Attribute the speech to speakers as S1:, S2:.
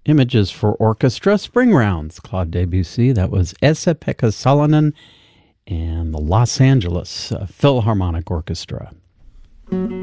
S1: Images for Orchestra, Spring Rounds, Claude Debussy. That was Esa-Pekka Salonen and the Los Angeles Philharmonic Orchestra.